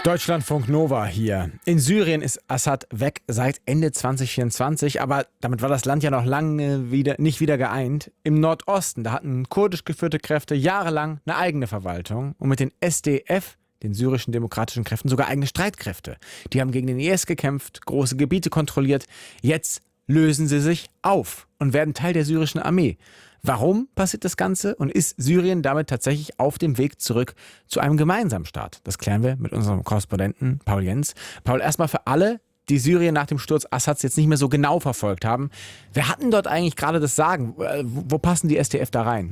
Deutschlandfunk Nova hier. In Syrien ist Assad weg seit Ende 2024, aber damit war das Land ja noch lange nicht wieder geeint. Im Nordosten, da hatten kurdisch geführte Kräfte jahrelang eine eigene Verwaltung und mit den SDF, den syrischen demokratischen Kräften, sogar eigene Streitkräfte. Die haben gegen den IS gekämpft, große Gebiete kontrolliert. Jetzt lösen sie sich auf und werden Teil der syrischen Armee. Warum passiert das Ganze und ist Syrien damit tatsächlich auf dem Weg zurück zu einem gemeinsamen Staat? Das klären wir mit unserem Korrespondenten Paul Jens. Paul, erstmal für alle, die Syrien nach dem Sturz Assads jetzt nicht mehr so genau verfolgt haben. Wer hat denn dort eigentlich gerade das Sagen? Wo passen die SDF da rein?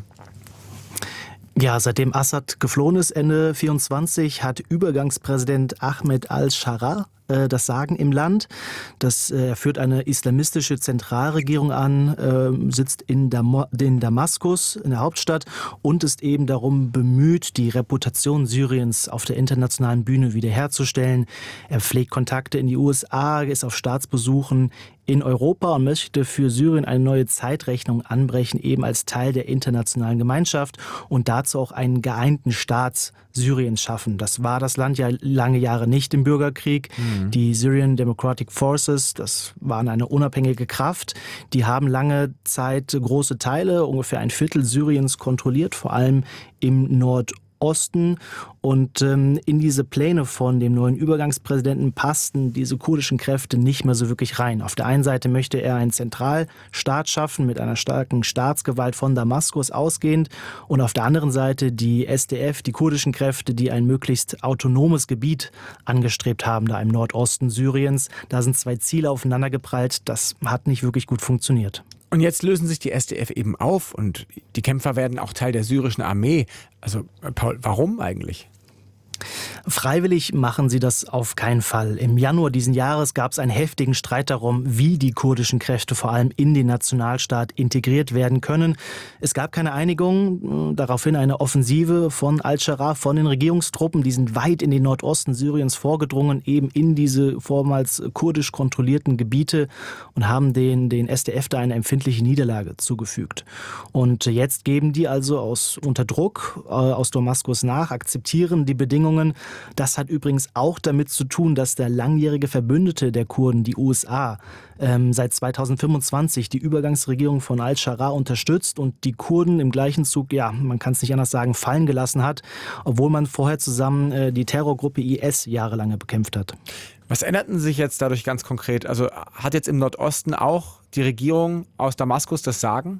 Ja, seitdem Assad geflohen ist, Ende 24, hat Übergangspräsident Ahmed al-Sharaa das Sagen im Land. Er führt eine islamistische Zentralregierung an, sitzt in Damaskus, in der Hauptstadt, und ist eben darum bemüht, die Reputation Syriens auf der internationalen Bühne wiederherzustellen. Er pflegt Kontakte in die USA, ist auf Staatsbesuchen in Europa und möchte für Syrien eine neue Zeitrechnung anbrechen, eben als Teil der internationalen Gemeinschaft und dazu auch einen geeinten Staat Syriens schaffen. Das war das Land ja lange Jahre nicht im Bürgerkrieg. Die Syrian Democratic Forces, das waren eine unabhängige Kraft, die haben lange Zeit große Teile, ungefähr ein Viertel Syriens kontrolliert, vor allem im Nordosten. Und in diese Pläne von dem neuen Übergangspräsidenten passten diese kurdischen Kräfte nicht mehr so wirklich rein. Auf der einen Seite möchte er einen Zentralstaat schaffen mit einer starken Staatsgewalt von Damaskus ausgehend und auf der anderen Seite die SDF, die kurdischen Kräfte, die ein möglichst autonomes Gebiet angestrebt haben, da im Nordosten Syriens. Da sind zwei Ziele aufeinandergeprallt. Das hat nicht wirklich gut funktioniert. Und jetzt lösen sich die SDF eben auf und die Kämpfer werden auch Teil der syrischen Armee. Also Paul, warum eigentlich? Freiwillig machen sie das auf keinen Fall. Im Januar diesen Jahres gab es einen heftigen Streit darum, wie die kurdischen Kräfte vor allem in den Nationalstaat integriert werden können. Es gab keine Einigung, daraufhin eine Offensive von al-Sharaa, von den Regierungstruppen. Die sind weit in den Nordosten Syriens vorgedrungen, eben in diese vormals kurdisch kontrollierten Gebiete und haben den SDF da eine empfindliche Niederlage zugefügt. Und jetzt geben die also unter Druck aus Damaskus nach, akzeptieren die Bedingungen. Das hat übrigens auch damit zu tun, dass der langjährige Verbündete der Kurden, die USA, seit 2025 die Übergangsregierung von al-Sharaa unterstützt und die Kurden im gleichen Zug, ja, man kann es nicht anders sagen, fallen gelassen hat, obwohl man vorher zusammen die Terrorgruppe IS jahrelang bekämpft hat. Was änderten sich jetzt dadurch ganz konkret? Also hat jetzt im Nordosten auch die Regierung aus Damaskus das Sagen?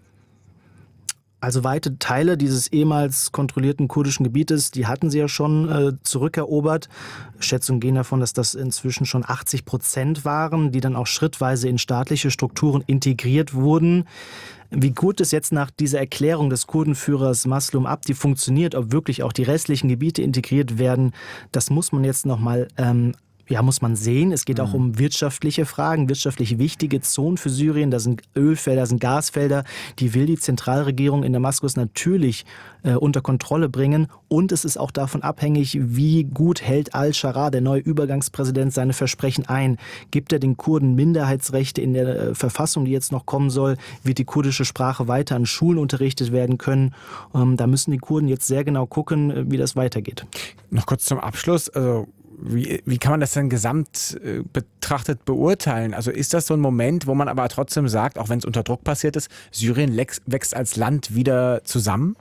Also weite Teile dieses ehemals kontrollierten kurdischen Gebietes, die hatten sie ja schon zurückerobert. Schätzungen gehen davon, dass das inzwischen schon 80% waren, die dann auch schrittweise in staatliche Strukturen integriert wurden. Wie gut es jetzt nach dieser Erklärung des Kurdenführers Maslum Abdi funktioniert, ob wirklich auch die restlichen Gebiete integriert werden, das muss man jetzt nochmal muss man sehen. Es geht auch um wirtschaftliche Fragen, wirtschaftlich wichtige Zonen für Syrien. Da sind Ölfelder, da sind Gasfelder. Die will die Zentralregierung in Damaskus natürlich unter Kontrolle bringen. Und es ist auch davon abhängig, wie gut hält al-Sharaa, der neue Übergangspräsident, seine Versprechen ein. Gibt er den Kurden Minderheitsrechte in der Verfassung, die jetzt noch kommen soll? Wird die kurdische Sprache weiter an Schulen unterrichtet werden können? Da müssen die Kurden jetzt sehr genau gucken, wie das weitergeht. Noch kurz zum Abschluss. Also wie kann man das denn gesamt betrachtet beurteilen? Also ist das so ein Moment, wo man aber trotzdem sagt, auch wenn es unter Druck passiert ist, Syrien wächst als Land wieder zusammen?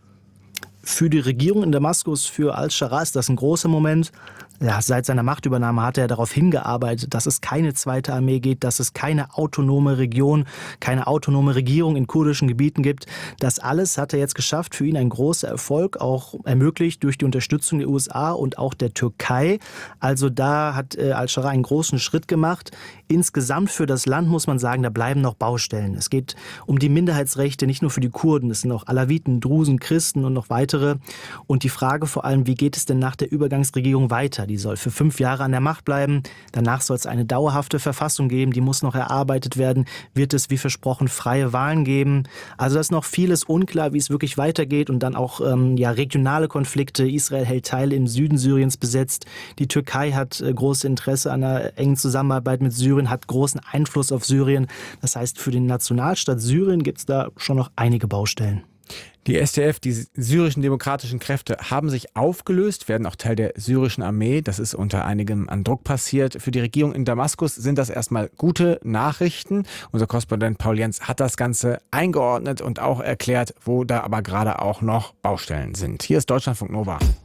Für die Regierung in Damaskus, für al-Sharaa ist das ein großer Moment. Ja, seit seiner Machtübernahme hat er darauf hingearbeitet, dass es keine zweite Armee gibt, dass es keine autonome Region, keine autonome Regierung in kurdischen Gebieten gibt. Das alles hat er jetzt geschafft. Für ihn ein großer Erfolg, auch ermöglicht durch die Unterstützung der USA und auch der Türkei. Also da hat al-Sharaa einen großen Schritt gemacht. Insgesamt für das Land muss man sagen, da bleiben noch Baustellen. Es geht um die Minderheitsrechte, nicht nur für die Kurden. Es sind auch Alawiten, Drusen, Christen und noch weitere. Und die Frage vor allem, wie geht es denn nach der Übergangsregierung weiter? Die soll für 5 Jahre an der Macht bleiben. Danach soll es eine dauerhafte Verfassung geben, die muss noch erarbeitet werden. Wird es, wie versprochen, freie Wahlen geben? Also da ist noch vieles unklar, wie es wirklich weitergeht. Und dann auch regionale Konflikte. Israel hält Teile im Süden Syriens besetzt. Die Türkei hat großes Interesse an einer engen Zusammenarbeit mit Syrien, hat großen Einfluss auf Syrien. Das heißt, für den Nationalstaat Syrien gibt es da schon noch einige Baustellen. Die SDF, die syrischen demokratischen Kräfte, haben sich aufgelöst, werden auch Teil der syrischen Armee. Das ist unter einigem an Druck passiert. Für die Regierung in Damaskus sind das erstmal gute Nachrichten. Unser Korrespondent Paul Jens hat das Ganze eingeordnet und auch erklärt, wo da aber gerade auch noch Baustellen sind. Hier ist Deutschlandfunk Nova.